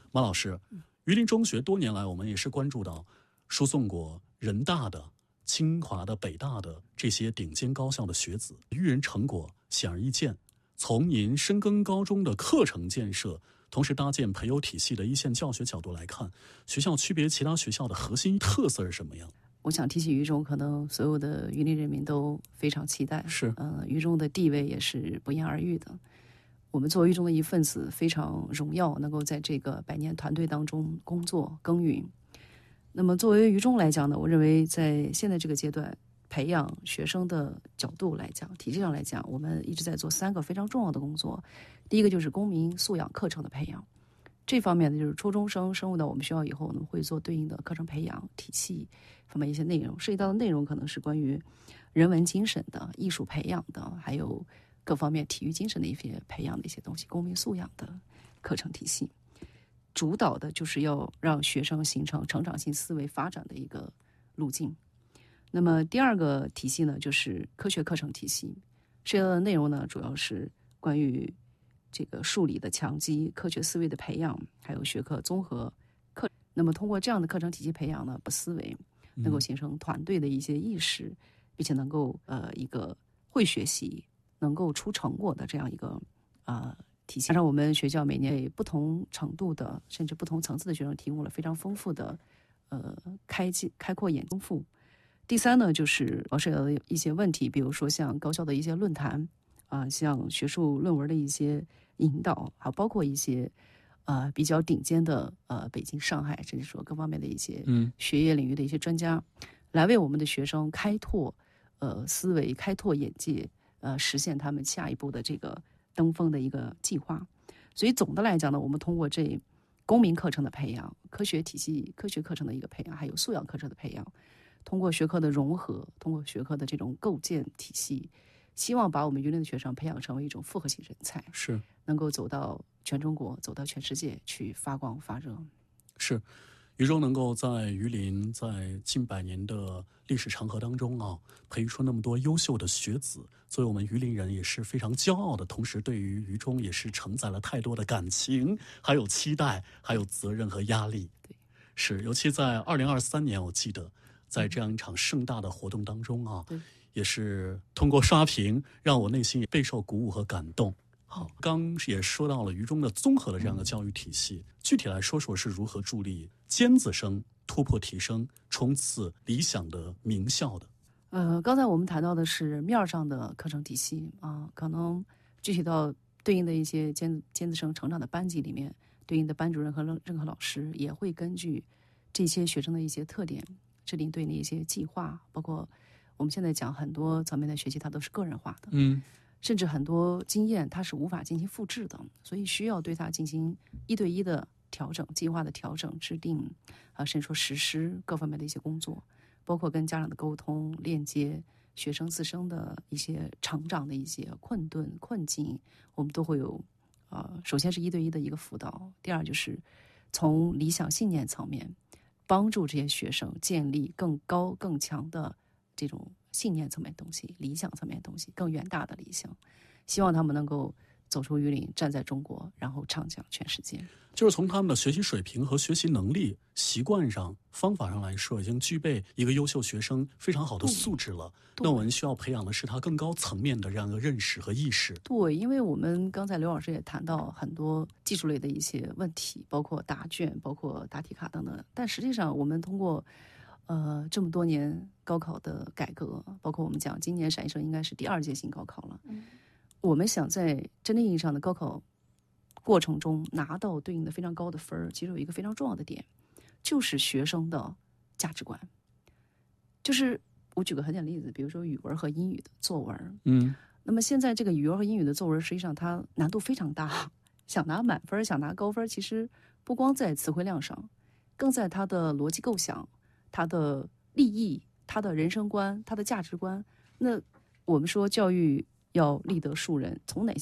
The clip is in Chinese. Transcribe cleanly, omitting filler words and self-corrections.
马老师，榆林中学多年来我们也是关注到输送过人大的、清华的、北大的这些顶尖高校的学子，育人成果显而易见。从您深耕高中的课程建设，同时搭建培优体系的一线教学角度来看，学校区别其他学校的核心特色是什么样？ 我想提起榆中，可能所有的榆林人民都非常期待。 是， 榆中的地位也是不言而喻的。我们作为榆中的一份子，非常荣耀能够在这个100年团队当中工作耕耘。那么作为榆中来讲呢，我认为在现在这个阶段，培养学生的角度来讲，体系上来讲，我们一直在做3个非常重要的工作。第一个就是公民素养课程的培养，这方面呢就是初中生升入到我们学校以后呢，会做对应的课程培养体系方面一些内容，涉及到的内容可能是关于人文精神的、艺术培养的，还有各方面体育精神的一些培养的一些东西，公民素养的课程体系。主导的就是要让学生形成成长性思维发展的一个路径。那么第二个体系呢，就是科学课程体系，涉及到的内容呢，主要是关于这个数理的强基、科学思维的培养，还有学科综合课。那么通过这样的课程体系培养呢，思维能够形成团队的一些意识，并且能够一个会学习、能够出成果的这样一个体系。加上我们学校每年给不同程度的甚至不同层次的学生提供了非常丰富的开阔眼丰富。第三呢，就是涉及到的一些问题，比如说像高校的一些论坛像学术论文的一些引导，还有包括一些比较顶尖的北京、上海，甚至说各方面的一些学业领域的一些专家，来为我们的学生开拓思维、开拓眼界，实现他们下一步的这个登峰的一个计划。所以总的来讲呢，我们通过这公民课程的培养、科学体系、科学课程的一个培养，还有素养课程的培养，通过学科的融合，通过学科的这种构建体系，希望把我们榆林的学生培养成为一种复合型人才， 是能够走到全中国、走到全世界去发光发热。 是，榆中能够在榆林在近100年的历史长河当中培育出那么多优秀的学子，作为我们榆林人也是非常骄傲的，同时对于榆中也是承载了太多的感情，还有期待，还有责任和压力。 对， 是，尤其在2023年，我记得在这样一场盛大的活动当中也是通过刷屏，让我内心也备受鼓舞和感动。好，刚也说到了榆中的综合的这样的教育体系，具体来说说是如何助力尖子生突破提升，冲刺理想的名校的。 刚才我们谈到的是面上的课程体系可能具体到对应的一些尖子生成长的班级里面，对应的班主任和任课老师也会根据这些学生的一些特点，制定对应的一些计划，包括我们现在讲很多层面的学习，它都是个人化的，甚至很多经验它是无法进行复制的，所以需要对它进行1对1的调整、计划的调整、制定甚至说实施各方面的一些工作，包括跟家长的沟通、链接学生自身的一些成长的一些困境，我们都会有首先是1对1的一个辅导，第二就是从理想信念层面帮助这些学生建立更高更强的这种信念层面的东西、理想层面的东西，更远大的理想，希望他们能够走出榆林，站在中国，然后唱响全世界。 就是从他们的学习水平和学习能力、习惯上、方法上来说，已经具备一个优秀学生非常好的素质了。那我们需要培养的是他更高层面的这样一个认识和意识。 对，因为我们刚才刘老师也谈到很多技术类的一些问题，包括答卷、包括答题卡等等。但实际上，我们通过这么多年高考的改革，包括我们讲今年陕西省应该是第2届新高考了。我们想在真正意义上的高考过程中拿到对应的非常高的分，其实有一个非常重要的点，就是学生的价值观。就是我举个很简单的例子，比如说语文和英语的作文，那么现在这个语文和英语的作文，实际上它难度非常大，想拿满分、想拿高分，其实不光在词汇量上，更在它的逻辑构想、它的立意、它的人生观、它的价值观。那我们说教育要立德树人，从哪些